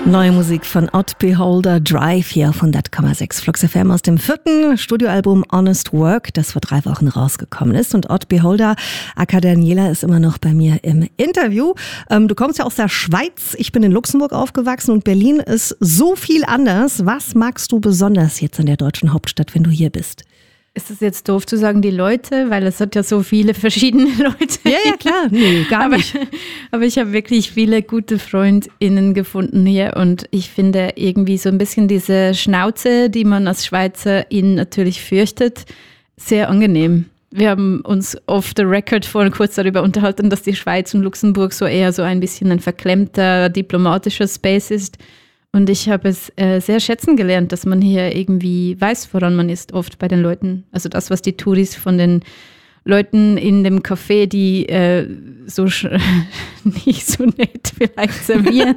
Neue Musik von Odd Beholder, Drive hier auf 100,6 Flux FM aus dem 4. Studioalbum Honest Work, das vor 3 Wochen rausgekommen ist. Und Odd Beholder, aka Daniela, ist immer noch bei mir im Interview. Du kommst ja aus der Schweiz, ich bin in Luxemburg aufgewachsen und Berlin ist so viel anders. Was magst du besonders jetzt in der deutschen Hauptstadt, wenn du hier bist? Ist es jetzt doof zu sagen, die Leute, weil es hat ja so viele verschiedene Leute. Ja, klar, nee, gar nicht. Aber ich habe wirklich viele gute FreundInnen gefunden hier und ich finde irgendwie so ein bisschen diese Schnauze, die man als Schweizerin natürlich fürchtet, sehr angenehm. Wir haben uns off the record vorhin kurz darüber unterhalten, dass die Schweiz und Luxemburg so eher so ein bisschen ein verklemmter, diplomatischer Space ist. Und ich habe es sehr schätzen gelernt, dass man hier irgendwie weiß, woran man ist, oft bei den Leuten. Also das, was die Touris von den Leuten in dem Café, die so nicht so nett vielleicht servieren,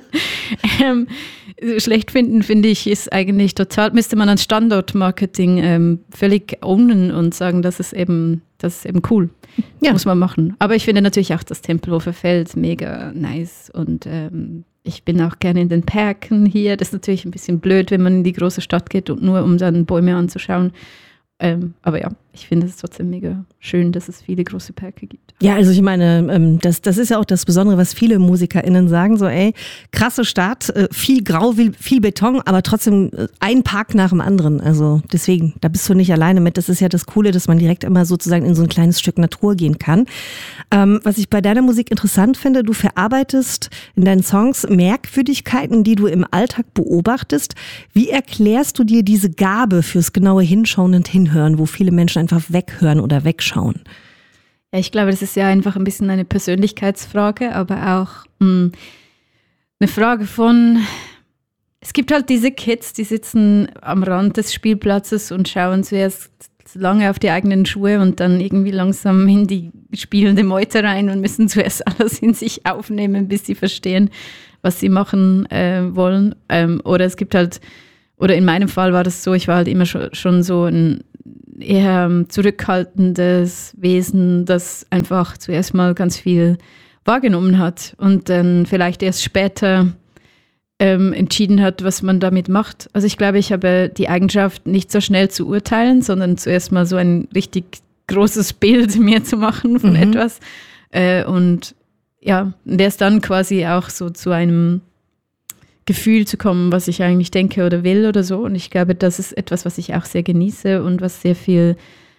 schlecht finden, finde ich, ist eigentlich total, müsste man an Standortmarketing völlig ownen und sagen, das ist eben cool. Ja. Muss man machen. Aber ich finde natürlich auch das Tempelhofer Feld mega nice und ich bin auch gerne in den Parken hier. Das ist natürlich ein bisschen blöd, wenn man in die große Stadt geht und nur um dann Bäume anzuschauen. Aber ja, ich finde es trotzdem mega schön, dass es viele große Parke gibt. Ja, also ich meine, das ist ja auch das Besondere, was viele MusikerInnen sagen, so krasse Stadt, viel Grau, viel Beton, aber trotzdem ein Park nach dem anderen. Also deswegen, da bist du nicht alleine mit. Das ist ja das Coole, dass man direkt immer sozusagen in so ein kleines Stück Natur gehen kann. Was ich bei deiner Musik interessant finde, du verarbeitest in deinen Songs Merkwürdigkeiten, die du im Alltag beobachtest. Wie erklärst du dir diese Gabe fürs genaue Hinschauen und Hinhören, wo viele Menschen einfach weghören oder wegschauen? Ja, ich glaube, das ist ja einfach ein bisschen eine Persönlichkeitsfrage, aber auch eine Frage von, es gibt halt diese Kids, die sitzen am Rand des Spielplatzes und schauen zuerst lange auf die eigenen Schuhe und dann irgendwie langsam in die spielende Meute rein und müssen zuerst alles in sich aufnehmen, bis sie verstehen, was sie machen wollen. Oder es gibt halt, oder in meinem Fall war das so, ich war halt immer schon so ein eher zurückhaltendes Wesen, das einfach zuerst mal ganz viel wahrgenommen hat und dann vielleicht erst später entschieden hat, was man damit macht. Also ich glaube, ich habe die Eigenschaft, nicht so schnell zu urteilen, sondern zuerst mal so ein richtig großes Bild mir zu machen von etwas. Und ja, erst dann quasi auch so zu einem Gefühl zu kommen, was ich eigentlich denke oder will oder so. Und ich glaube, das ist etwas, was ich auch sehr genieße und was sehr viel,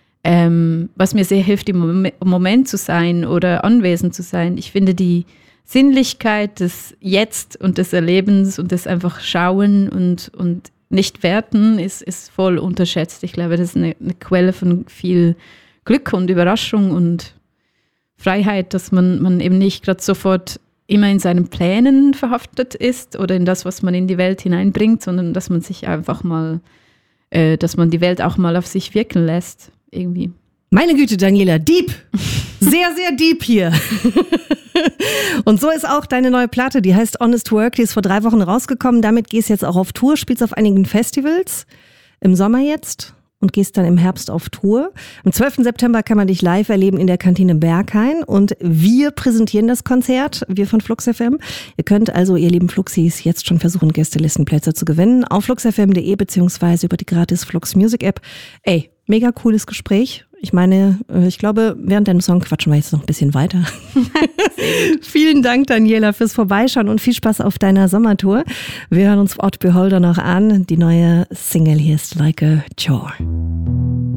was mir sehr hilft, im Moment zu sein oder anwesend zu sein. Ich finde die Sinnlichkeit des Jetzt und des Erlebens und des einfach Schauen und nicht werten ist voll unterschätzt. Ich glaube, das ist eine Quelle von viel Glück und Überraschung und Freiheit, dass man eben nicht gerade sofort immer in seinen Plänen verhaftet ist oder in das, was man in die Welt hineinbringt, sondern dass man sich einfach mal, dass man die Welt auch mal auf sich wirken lässt, irgendwie. Meine Güte, Daniela, deep! Sehr, sehr deep hier. Und so ist auch deine neue Platte, die heißt Honest Work, die ist vor 3 Wochen rausgekommen. Damit gehst du jetzt auch auf Tour, spielst auf einigen Festivals, im Sommer jetzt und gehst dann im Herbst auf Tour. Am 12. September kann man dich live erleben in der Kantine Berghain und wir präsentieren das Konzert, wir von Flux FM. Ihr könnt also, ihr lieben Fluxis, jetzt schon versuchen, Gästelistenplätze zu gewinnen auf fluxfm.de beziehungsweise über die gratis Flux Music App. Ey, mega cooles Gespräch. Ich meine, ich glaube, während deinem Song quatschen wir jetzt noch ein bisschen weiter. Vielen Dank, Daniela, fürs Vorbeischauen und viel Spaß auf deiner Sommertour. Wir hören uns Odd Beholder noch an. Die neue Single hier ist Like a Chore.